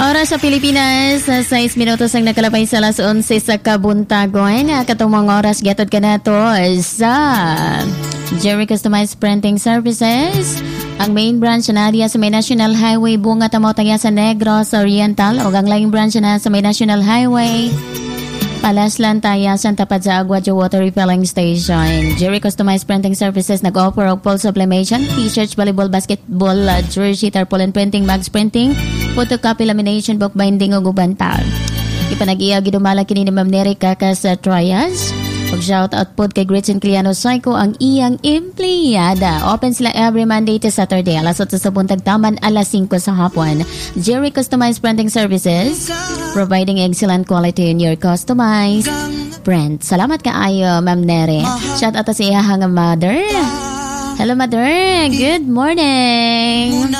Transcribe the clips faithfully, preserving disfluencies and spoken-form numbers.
Oras sa Pilipinas, sais minutos ang nakalapay sa alas onse sa kabuntagon. Katong mga oras, gatod ka na to sa Jerry Customized Printing Services. Ang main branch na diya sa may National Highway, bunga tamo tagya sa Negros Oriental. O ang laing branch na sa may National Highway, Palaslan Taya, Santa Paz sa Aguadyo Water Refilling Station. Jerry Customized Printing Services nag-offer og full sublimation, t-shirts, volleyball, basketball, uh, jersey, tarpaulin printing, bags printing, photocopy, lamination, book binding o gubantal. Ipanag-iya gidumala kini ni Ma'am Neri Kakas sa Trias. Pag shout out po kay Gretchen Cliano Psycho ang iyang empleyada. Open sila every Monday to Saturday. Alas otso sa buntag taman, alas singko sa hapon. Jerry Customized Printing Services, providing excellent quality in your customized print. Salamat kaayo, Ma'am Neri. Shout out sa iya nga mother. Hello, mother. Good morning.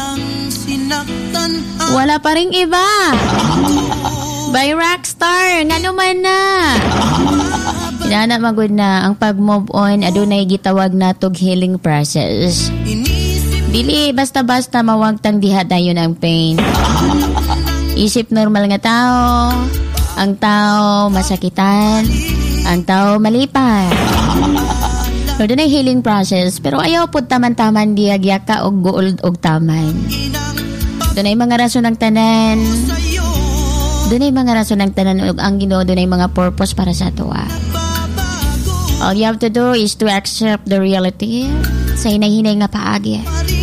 Wala pa ring iba. By Rockstar. Nga naman na. Inana magud na ang pag-move on, adunay gitawag na tog healing process. Dili basta-basta mawagtang diha dayon ang pain. Isip normal nga tao, ang tao masakitan, ang tao malipat. So, adunay healing process, pero ayaw pud taman-taman diagya ka og guold og taman. Dunay mga rason ng tanan. Dunay mga rason ng tanan og ang Ginoo dunay mga purpose para sa tuwa. All you have to do is to accept the reality sa hinahinay nga paagi.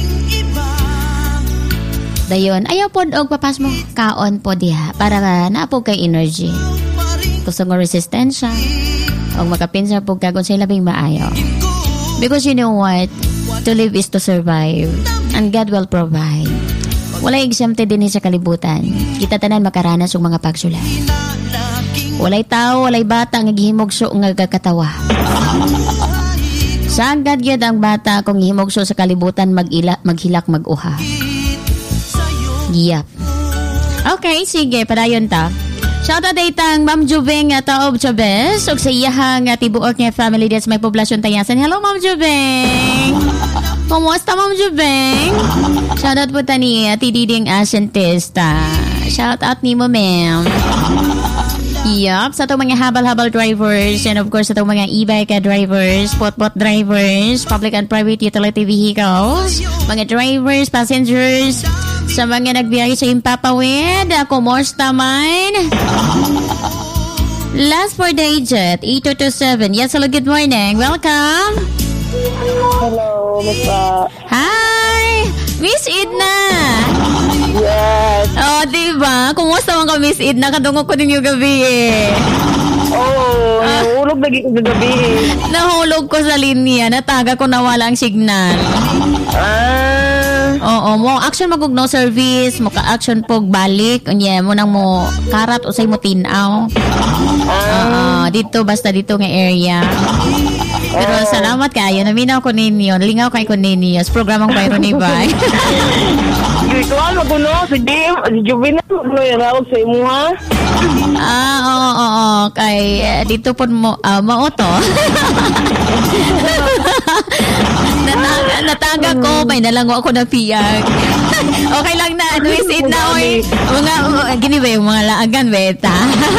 Dayon, ayaw po og papas mo kaon po diha para naapog kay energy. Gusto mo resistensya o makapinsa po ka kung sa labing maayo. Because you know what? To live is to survive. And God will provide. Walay exempted din sa kalibutan. Kita tanan makaranas og mga pagsulay. Walay tao, walay bata nga gihimugso nga gakatawa. Sagad gyud ang bata kung gihimugso sa kalibutan magila maghilak mag-uha. Yep. Okay, sige, padayon ta. Shout out datang Ma'am Jubeng at Taob Chavez ug sa iyahang tibuok nga family des may poblasyon Tayasan. Hello, Ma'am Jubeng. Kumusta, Ma'am Jubeng? Shout out po tani Ati Diding Asentista. Shout out ni mo, ma'am. Yup, sa itong mga habal-habal drivers and of course sa itong mga e-bike drivers, pot-pot drivers, public and private utility vehicles, mga drivers, passengers, sa mga nagbiyahe sa Impapawid, kumusta man? Last four digit, eight two two seven. Yes, hello, good morning. Welcome. Hello, Miss Pa. Hi, Miss Edna. Yes. Oh, diba? Kumusta man ka, Miss Edna? Kadungog ko ninyo gabi eh. Oo, oh, uh, nahulog lagi ko gabi eh. Nahulog ko sa linya. Nataga ko nawala ang signal. Ah. Oo, mo action magug no service, mo ka-action pog balik. Unya mo nang mo karat usay mo tinaw. Ah. Uh, dito basta dito nga area. Pero oh. Salamat kayo. Naminaw ko ninyo. Lingaw kay ko ninyo. Sa programang Bayro ni Bay. Ito ano ko no? Si Jim, si Juvina, ano yung rawag sa imo ha? Ah, oo, oo, oo. Kay, uh, dito po mo, uh, mauto. Nataga, nataga ko. May nalango ako na piyag. Okay lang na. Ano is it na, oy? Mga, uh, gini ba yung mga laagan, beta?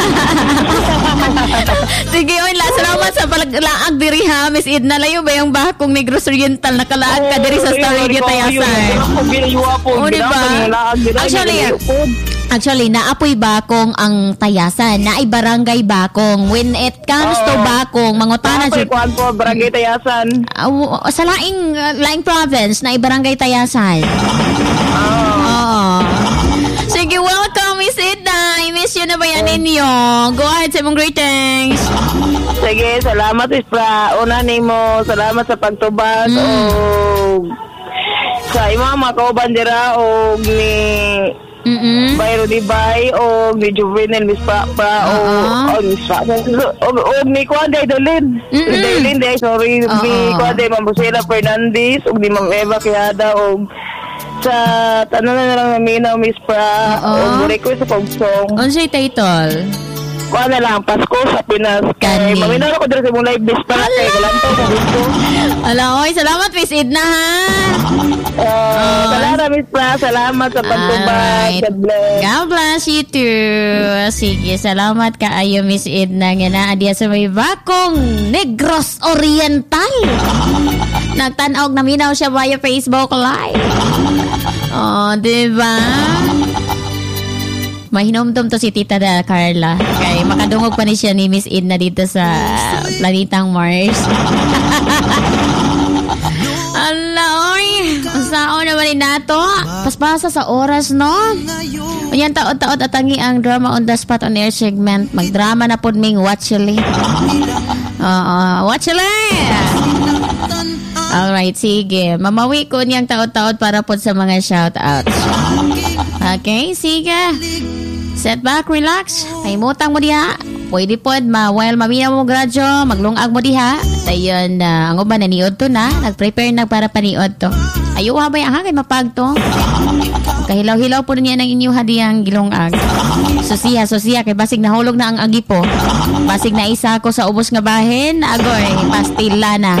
Sige, oy, la, salamat sa palaag diri ha, Miss Edna. Layo ba yung bakong Negros Oriental nakalaag ka diri sa Star Radio Tayasan? O, diba? Actually, actually, naapoy bakong ang Tayasan. Naay barangay bakong. When it comes to bakong, mangutana siya. Naapoy po, barangay Tayasan. Uh, sa laing, uh, laing province, naay barangay Tayasan. Oo. Sige, welcome, Miss Edna. I miss you na ba yan ninyo? Go ahead sa mong greetings. Sige, salamat, Isra. Una ni mo, salamat sa pagtubag. Mm. O sa ima, mga kaubandira o ni mm-mm. Bayro di Bay o ni Juvenile, Miss Papa o o Miss Papa o ni Kuanday Dolin. Dolin, day, sorry. Uh-oh. Ni Kuanday, Ma'am Busela Fernandez o ni Ma'am Eva Quijada o sa tanan na lang namin na Miss Pa o request sa pagsong. Unsay title? kuha na lang, Pasko sa Pinas. Kani. Kay, maminaw ako dito sa mong live best pala kay Galanto sa gusto. Ala, oy, salamat, Miss Edna, ha? Uh, oh. Salamat, Miss Pra. Salamat sa pagtubag. God bless. God bless you too. Sige, salamat kaayo, Miss Edna. Nga na, adiya sa may bakong Negros Oriental. Nagtanaog na minaw siya via Facebook Live. Oh, diba? Mahinomdom to si Tita da Carla. Kaya makadungog pa ni siya ni Miss Edna dito sa planetang Mars. Ala, oy. Saan naman ni nato? Paspasa sa oras, no? Yan, taod-taod atangi ang drama on the spot on air segment. Magdrama na po ming Watchily. Oo, Watchily! Alright, sige. Mamawi ko niyang taod-taod para po sa mga shoutouts. Okay, sige. Set back, relax. Paimutang mo diha. Pwede po, ma while mamina mo gradyo, maglungag mo diha. Dayon, uh, ang uban naniod to na. Nag-prepare na para paniod to. Ayaw habay ang hangin mapag to. Kahilaw-hilaw po niya ng inyong hadiyang gilungag. Susiya, susiya, kay basig nahulog na ang agi po. Basig na isa ko sa ubos nga bahin. Agoy, pastila na.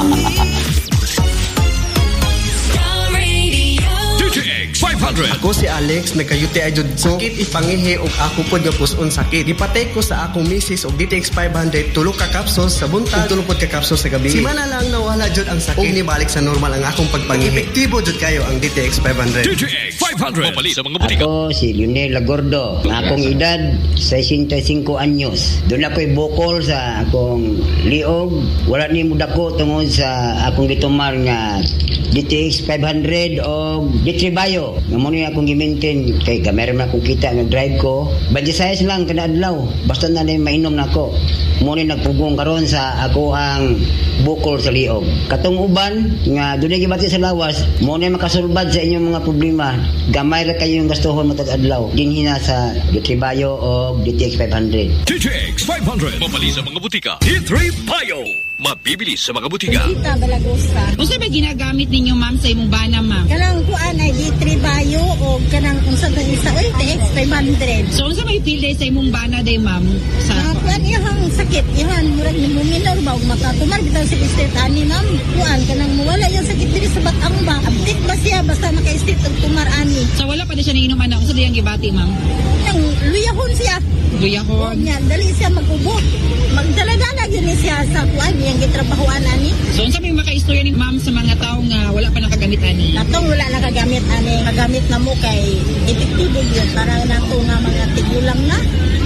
five hundred. Ako si Alex, nagkayuti ay jud sakit ipangihi og ako pod nga puson sakit. Gipatay ko sa akong misis og D T X five hundred tulo ka capsules sa buntag, tulo pod ka capsules sa gabi. Simana lang nawala jud ang sakit. Og nibalik sa normal ang akong pagpangihi. Epektibo jud kayo ang D T X five hundred. D T X five hundred. Mapali sa mga butika. Ako si Lionel Lagordo. Ang akong edad sesenta-cinco anyos. Doon ako'y bukol sa akong liog. Wala ni mudako tungod sa akong gitumar nga D T X five hundred o D three Bio. Nga muna yung akong i-maintain. Kaya kamera na akong kita ng drive ko. Badya size lang kada adlaw. Basta na rin mainom na ako. Muna nagpugong karon sa ako ang bukol sa liog. Katong uban, nga doon yung gibati sa lawas, muna makasulbad sa inyong mga problema. Gamay ra kayo yung gastuhon matag adlaw. Dinhina sa D three Bio o D T X five hundred. D T X five hundred. Mapali sa mga butika. D three Bio. Mabibili sa mga butika. Kita Balagosa. Unsa ba ginagamit ninyo, ma'am, sa imong bana, ma'am? Kanang kuan ay D three Bio o kanang unsa to isa oy D T X five hundred. So unsa may feel day sa imong bana day, ma'am? Sa uh, kuan ihang sakit, ihang murag ni minor ba og makatumar bitaw sa state ani, ma'am. Kuan kanang mawala yung sakit diri sa batang ba. Update ba siya basta maka-state og tumar ani. So wala pa di siya niinom ana. Unsa diyang gibati, ma'am? Nang luyahon siya. Luyahon. Nya dali siya mag-ubo. Magdala-dala gyud siya sa kuan yang gitrabahoan ani. So unsa may makaistorya ni ma'am sa mga tawo nga wala pa nakagamit ani? Natong wala nakagamit ani, magamit na mo kay epektibo gyud para nato nga mga tigulang na.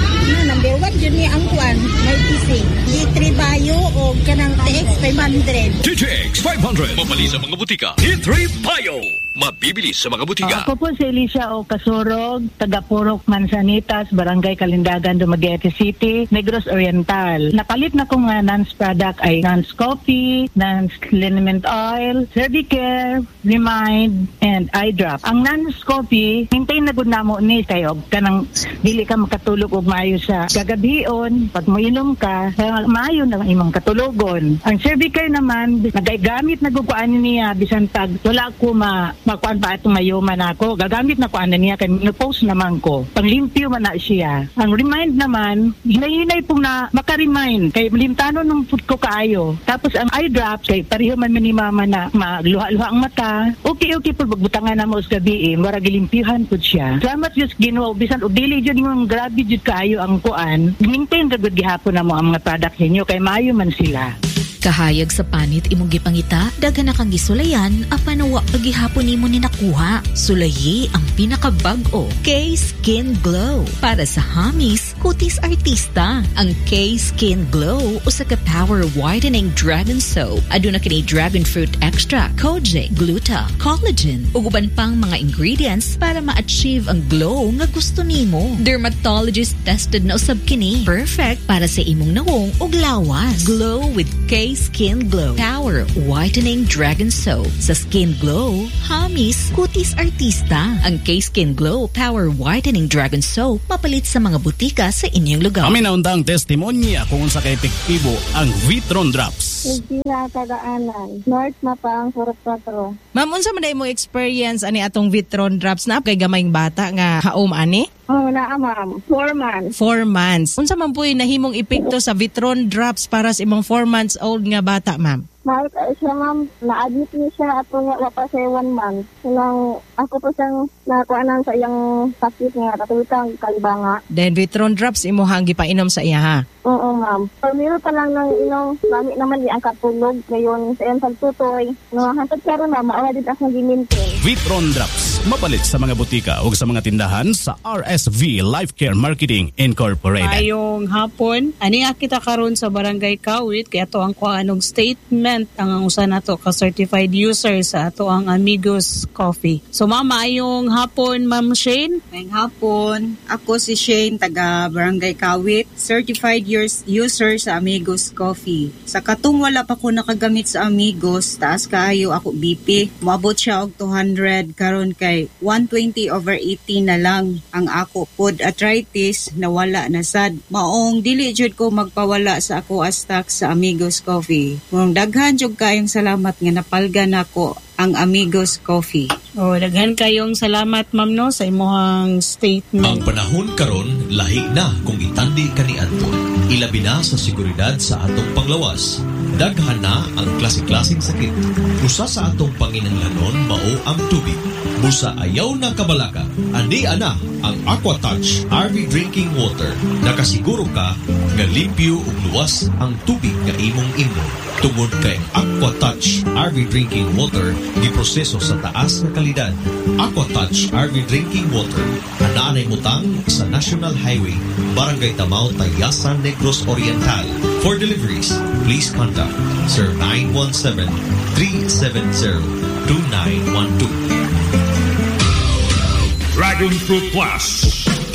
Na number one yun ni ang kuan, may P C. D three Bio o kanang T X five hundred. D T X five hundred. Mapali sa mga butika. D three Bio. Mabibili sa mga butika. Uh, ako po si Alicia O. Kasurog, taga Purok Manzanitas, Barangay Kalindagan, Dumaguete City, Negros Oriental. Napalit na kong uh, Nance product ay Nance Coffee, Nance Liniment Oil, Cervicare, Remind, and Eye Drop. Ang Nance Coffee, hintay na gud namo ni kayo kanang dili ka makatulog og maayo sa gagabion. Pag moinom ka, maayo na ang imong katulogon. Ang Cervicare naman, nagaigamit na gud ko ani niya bisan tag wala ko ma makuan pa itong mayuman ako. Gagamit na ko ano niya kay nag-post naman ko. Panglimpyo man na siya. Ang Remind naman, hinay-hinay pong na makaremind kay limtano nung put ko kaayo. Tapos ang eye drops kay pareho man ni mama na magluha-luha ang mata. Okay okay po bagbutangan na mo sa gabi eh. Mara gilimpyuhan pud siya. Salamat just Ginoo bisan og dili jud yung grabe jud kaayo ang kuan. Maintain ra gud gihapon na mo ang mga product ninyo kay maayo man sila. Kahayag sa panit imong gipangita, daghan na kang gisulayan, apan wa pagihapon nimo ni nakuha. Sulayi ang pinakabag-o, K-Skin Glow. Para sa hamis, kutis artista. Ang K-Skin Glow usa ka power whitening dragon soap. Aduna kini dragon fruit extract, kojic, gluta, collagen, ug uban pang mga ingredients para ma-achieve ang glow nga gusto nimo. Dermatologist tested na usab kini. Perfect para sa imong nawong ug lawas. Glow with K Skin Glow Power Whitening Dragon Soap. Sa Skin Glow, hamis, kutis artista. Ang K-Skin Glow Power Whitening Dragon Soap mapalit sa mga butika sa inyong lugar. Kami naundang testimonya kung unsa ka epektibo ang Vitron Drops. Regina Kadaanan, North Mapang, Purok Patro. Ma'am, unsa man day mo experience ani atong Vitron Drops na kay gamayng bata nga haom ani? Oh, naa ma'am. Four months. Four months. Unsa man po'y nahimong epekto sa Vitron Drops para sa imong four months old nga bata, ma'am? Mahal ka siya, ma'am. Na-admit niya siya at nga wapa siya one month. Nang ako po siyang nakuanan sa iyang sakit nga katulitang kalibanga. Then Vitron Drops imo hang gipainom sa iya ha? Oo, ma'am. Pamilo pa lang ng inom, mami naman niya ang katulog. Ngayon sa iyang pagtutoy. No, hantad karon na maawa din akong gimintin. Vitron Drops, mapalit sa mga butika o sa mga tindahan sa R S V Life Care Marketing Incorporated. Ayong hapon, ani kita karon sa Barangay Kawit kaya to ang kuanong statement ang usa nato ka certified user sa ato ang Amigos Coffee. So mama, ayong hapon Ma'am Shane. Ayong hapon, ako si Shane taga Barangay Kawit, certified years user sa Amigos Coffee. Sa katong wala pa ko nakagamit sa Amigos, taas kaayo ako B P. Moabot siya og two hundred karon kay one twenty over eighty na lang ang ako food arthritis na wala na sad. Maong dili jud ko magpawala sa ako astak sa Amigos Coffee. Kung daghan jud kayong salamat nga napalgan nako ang Amigos Coffee. Oh, daghan kayong salamat ma'am no sa imong statement. Ang panahon karon lahi na kung itandi kaniadto. Ilabi na sa seguridad sa atong panglawas. Daghan na ang klase-klaseng sakit. Usa sa atong panginahanglanon mao ang tubig. Busa ayaw na kabalaka. Andi ana ang AquaTouch R V Drinking Water. Nakasiguro ka nga limpyo ug luwas ang tubig nga imong imnon. Tungod kay AquaTouch R V Drinking Water giproseso sa taas nga kalidad. AquaTouch R V Drinking Water ananay mutang sa National Highway, Barangay Tamao, Tayasan, Negros Oriental. For deliveries, please contact zero nine one seven, three seven zero, two nine one two. Dragon Fruit Plus.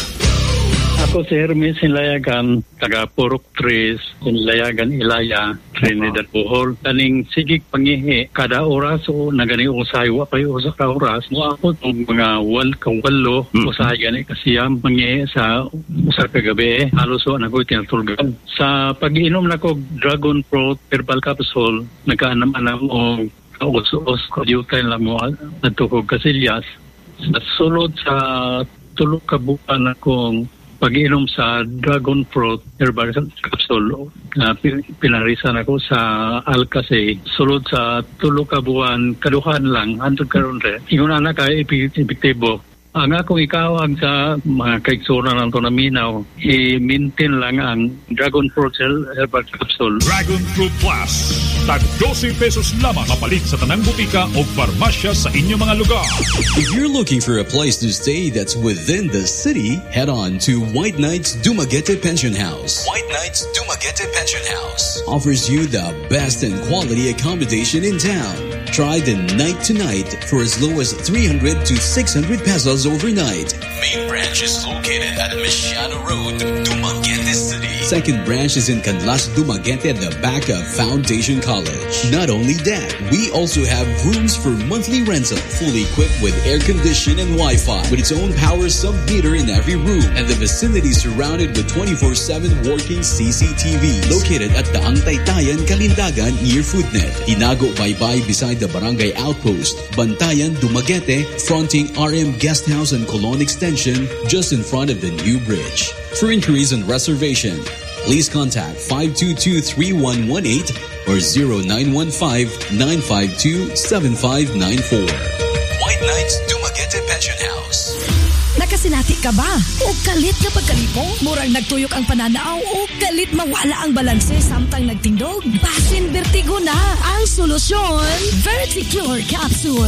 Ako si Hermes Sinlayagan, taga Purok Tres, Sinlayagan Ilaya, Trinidad Bohol. Kaning sigig pangihi, kada oras o nagani usay, wapay usa ka oras. Mo ako itong mga wal kawalo, mm. usay gani kasiyam, pangihi sa usa ka gabi, halos o nako'y tinatulgan. Sa pag-inom na ko Dragon Fruit Herbal Capsule, nagkaanam-anam o kaus-us, kadyutay lang mo at tukog kasilyas. Sa sulod sa tulog kabukan akong pag-inom sa Dragon Fruit Herbal Capsule, uh, pinarisan ako sa Alcase. Sulod sa tulog kabuan, kaduhan lang, hantod karon re. Ingon na kay epektibo. Ang akong ikawag sa mga kaiksura ng ito na minaw, i-maintain lang ang Dragon Fruit Herbal Capsule. Dragon Fruit Plus. Tag twelve pesos lamang kapalit sa tanang butika o farmasya sa inyong mga lugar. If you're looking for a place to stay that's within the city, head on to White Knights Dumaguete Pension House. White Knights Dumaguete Pension House offers you the best and quality accommodation in town. Try the night to night for as low as three hundred to six hundred pesos overnight. Main branch is located at Mesiano Road, Dumaguete City. Second branch is in Canlas, Dumaguete at the back of Foundation College. Not only that, we also have rooms for monthly rental, fully equipped with air condition and Wi-Fi, with its own power sub-meter in every room, and the vicinity surrounded with twenty-four seven working C C T Vs. Located at the Taytayan, Kalindagan near Foodnet. Inago Baybay beside the Barangay Outpost. Bantayan, Dumaguete, fronting R M Guest House and Colon Extension, just in front of the new bridge. For inquiries and reservation, please contact five two two, three one one eight or zero nine one five, nine five two, seven five nine four. White Knights Dumaguete Pension House. Nakasinati ka ba? O kalit nga pagkalipo? Murang nagtuyok ang pananaw o kalit mawala ang balanse samtang nagtindog? Basin Vertigo na ang solusyon. Verticure Capsule.